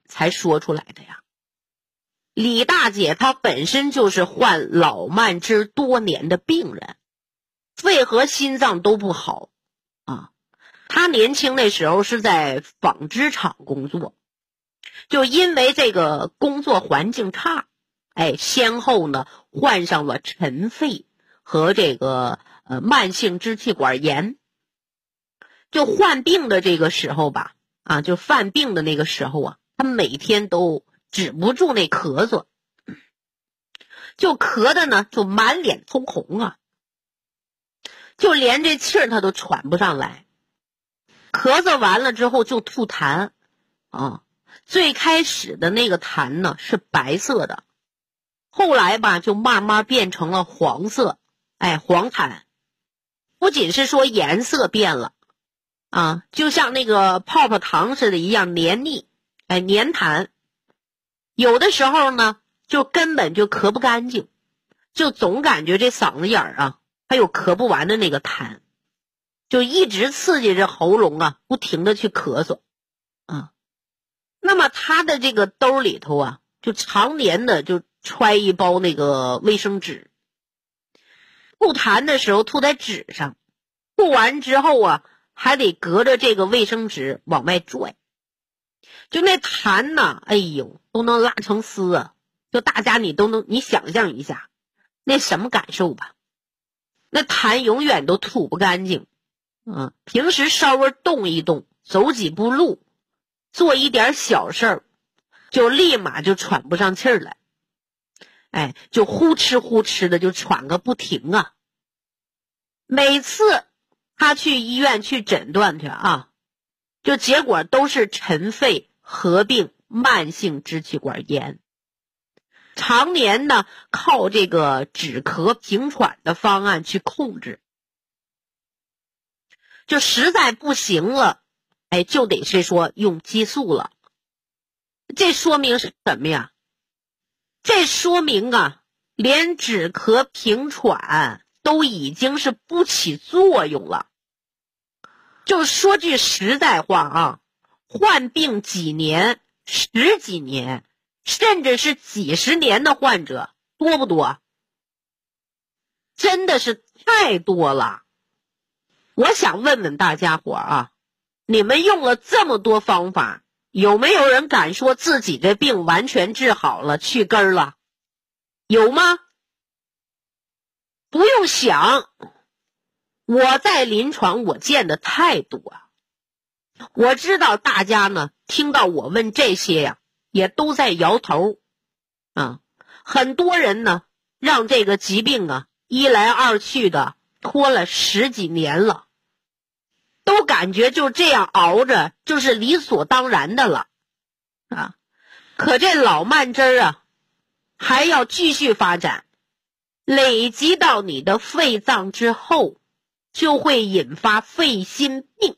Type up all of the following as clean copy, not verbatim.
才说出来的呀。李大姐她本身就是患老慢支多年的病人，肺和心脏都不好啊。她年轻那时候是在纺织厂工作，就因为这个工作环境差，先后呢患上了尘肺和这个慢性支气管炎。就患病的这个时候吧，就犯病的那个时候啊，他每天都止不住那咳嗽，就咳的呢就满脸通红啊，就连这气儿他都喘不上来。咳嗽完了之后就吐痰啊，最开始的那个痰呢是白色的，后来吧就慢慢变成了黄色，黄痰。不仅是说颜色变了啊，就像那个泡泡糖似的一样黏腻，黏痰。有的时候呢就根本就咳不干净，就总感觉这嗓子眼儿啊还有咳不完的那个痰，就一直刺激着喉咙啊，不停的去咳嗽啊。那么他的这个兜里头啊，就常年的就揣一包那个卫生纸，吐痰的时候吐在纸上，吐完之后啊还得隔着这个卫生纸往外拽，就那痰呐，哎呦，都能拉成丝啊！就大家你想象一下，那什么感受吧？那痰永远都吐不干净，平时稍微动一动，走几步路，做一点小事儿，就立马就喘不上气儿来，就呼哧呼哧的就喘个不停啊！每次他去医院去诊断去啊，就结果都是尘肺合并慢性支气管炎，常年呢靠这个止咳平喘的方案去控制，就实在不行了，就得是说用激素了。这说明是什么呀？这说明啊，连止咳平喘都已经是不起作用了。就说句实在话啊，患病几年、10几年，甚至是几十年的患者多不多？真的是太多了。我想问问大家伙啊，你们用了这么多方法，有没有人敢说自己的病完全治好了、去根儿了？有吗？不用想，我在临床我见的太多啊。我知道大家呢听到我问这些呀，也都在摇头啊。很多人呢让这个疾病啊一来二去的拖了10几年了，都感觉就这样熬着就是理所当然的了啊。可这老慢支啊还要继续发展，累积到你的肺脏之后，就会引发肺心病。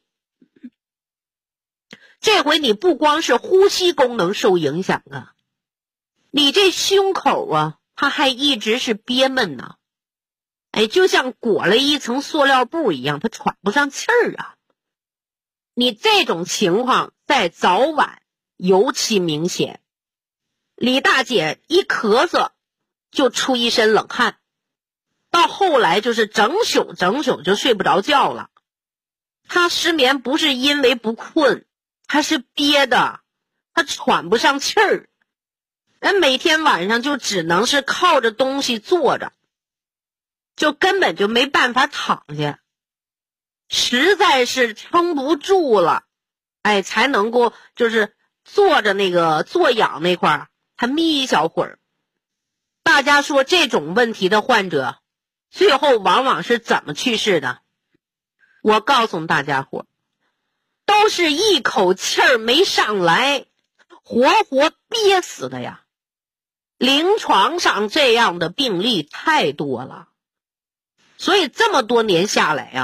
这回你不光是呼吸功能受影响啊，你这胸口啊它还一直是憋闷呢，就像裹了一层塑料布一样，它喘不上气儿啊。你这种情况在早晚尤其明显。李大姐一咳嗽就出一身冷汗，到后来就是整宿就睡不着觉了。她失眠不是因为不困，她是憋的，她喘不上气儿，人每天晚上就只能是靠着东西坐着，就根本就没办法躺下，实在是撑不住了，才能够就是坐着那个坐仰那块儿还眯一小会儿。大家说这种问题的患者最后往往是怎么去世的？我告诉大家伙，都是一口气儿没上来，活活憋死的呀。临床上这样的病例太多了，所以这么多年下来啊，